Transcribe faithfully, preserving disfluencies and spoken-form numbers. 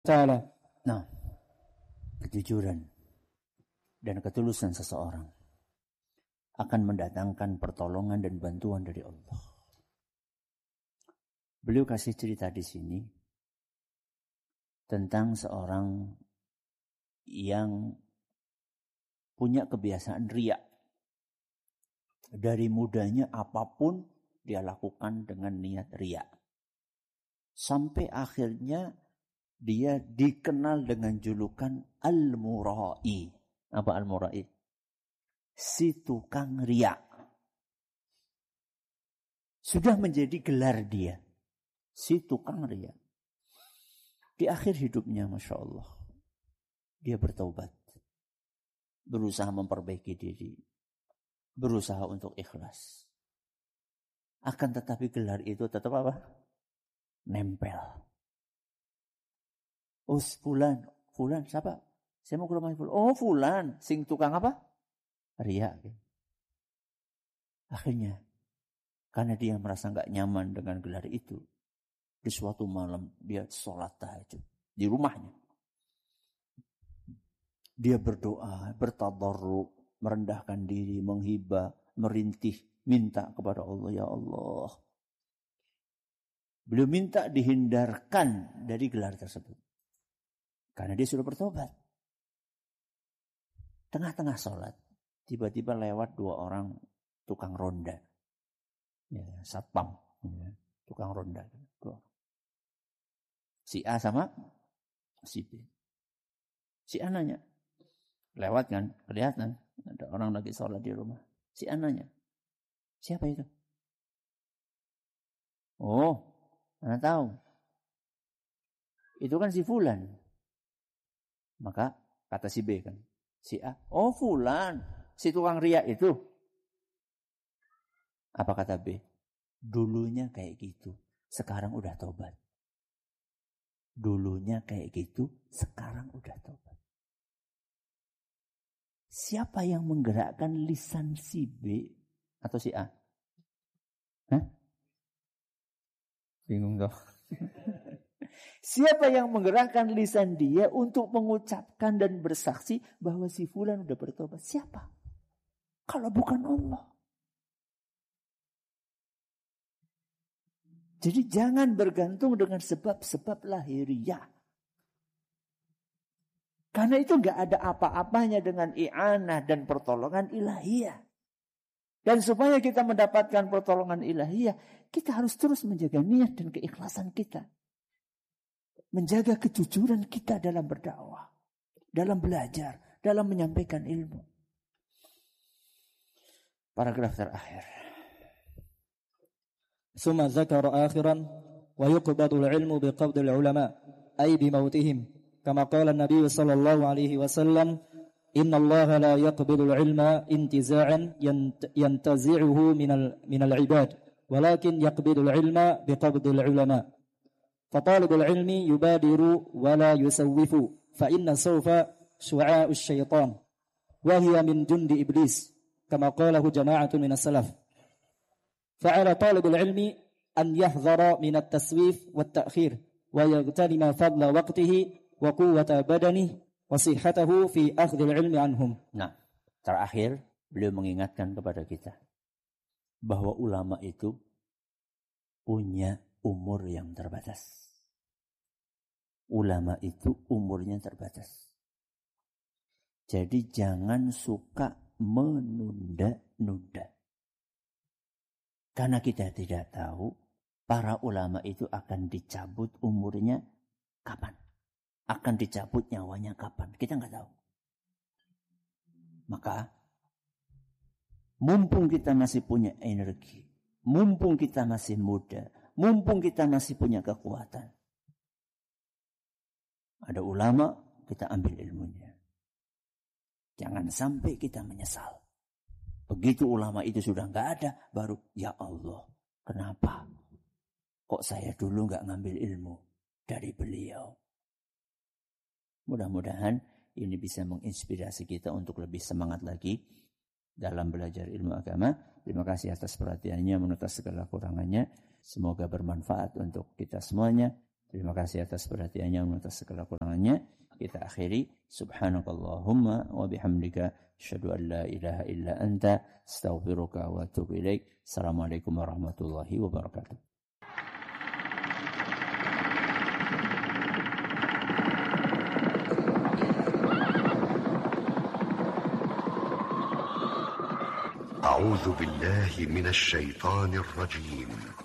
Ta'ala. Nah, kejujuran dan ketulusan seseorang akan mendatangkan pertolongan dan bantuan dari Allah. Beliau kasih cerita di sini tentang seorang yang punya kebiasaan riya. Dari mudanya apapun dia lakukan dengan niat riya. Sampai akhirnya dia dikenal dengan julukan Al-Mura'i. Apa Al-Mura'i? Si tukang riya. Sudah menjadi gelar dia. Si tukang riya. Di akhir hidupnya, Masya Allah, dia bertaubat. Berusaha memperbaiki diri. Berusaha untuk ikhlas. Akan tetapi gelar itu tetap apa? Nempel. Oh, fulan, fulan siapa? Saya mau ke rumah fulan. Oh, fulan, sing tukang apa? Riya. Akhirnya, karena dia merasa nggak nyaman dengan gelar itu, di suatu malam dia sholat tahajud di rumahnya. Dia berdoa, bertadarruk, merendahkan diri, menghibah, merintih, minta kepada Allah, ya Allah. Beliau minta dihindarkan dari gelar tersebut. Karena dia sudah bertobat. Tengah-tengah sholat, tiba-tiba lewat dua orang tukang ronda. Ya, satpam. Ya, tukang ronda. Si A sama si B. Si A nanya. Lewat kan, kelihatan. Ada orang lagi sholat di rumah. Si A nanya. Siapa itu? Oh, Anda tahu. Itu kan si fulan. Maka kata si B kan, si A, oh fulan, si tukang riya itu. Apa kata B? Dulunya kayak gitu, sekarang udah tobat. Dulunya kayak gitu, sekarang udah tobat. Siapa yang menggerakkan lisan si B atau si A? Hah? Bingung dong. Siapa yang menggerakkan lisan dia untuk mengucapkan dan bersaksi bahwa si fulan udah bertobat? Siapa? Kalau bukan Allah. Jadi jangan bergantung dengan sebab-sebab lahiriah. Karena itu gak ada apa-apanya dengan i'anah dan pertolongan ilahiyah. Dan supaya kita mendapatkan pertolongan ilahiyah, kita harus terus menjaga niat dan keikhlasan kita. Menjaga kejujuran kita dalam berdakwah, dalam belajar, dalam menyampaikan ilmu. Paragraf terakhir. Summa zakara akhiran wa yuqbadu al-ilmu biqabdi al-ulama ay bimautihim kama qala an-nabiy sallallahu alaihi wasallam inna Allah la yaqbidu al-ilma intiza'an yantazi'uhu min al min al-ibad walakin yaqbidu al-ilma biqabdi al-ulama. فطالب العلم يبادر ولا يسوف فإن سوف شعاع الشيطان وهي من جند إبليس كما قاله جماعة من السلف فعلى طالب العلم أن يحذر من التسويف والتأخير ويغتنم فضل وقته وقوة بدنه وصحته في أخذ العلم عنهم. Nah, terakhir beliau mengingatkan kepada kita bahwa ulama itu punya umur yang terbatas. Ulama itu umurnya terbatas. Jadi jangan suka menunda-nunda. Karena kita tidak tahu para ulama itu akan dicabut umurnya kapan. Akan dicabut nyawanya kapan. Kita nggak tahu. Maka mumpung kita masih punya energi, mumpung kita masih muda, mumpung kita masih punya kekuatan, ada ulama, kita ambil ilmunya. Jangan sampai kita menyesal. Begitu ulama itu sudah nggak ada, baru ya Allah, kenapa? Kok saya dulu nggak ngambil ilmu dari beliau? Mudah-mudahan ini bisa menginspirasi kita untuk lebih semangat lagi dalam belajar ilmu agama. Terima kasih atas perhatiannya, menurut segala kurangannya. Semoga bermanfaat untuk kita semuanya. Terima kasih atas perhatiannya, atas segala kurangannya. Kita akhiri. Subhanakallahumma wa bihamdika asyhadu an la ilaha illa anta astaghfiruka wa atubu ilaik. Assalamualaikum warahmatullahi wabarakatuh. أعوذ بالله من الشيطان الرجيم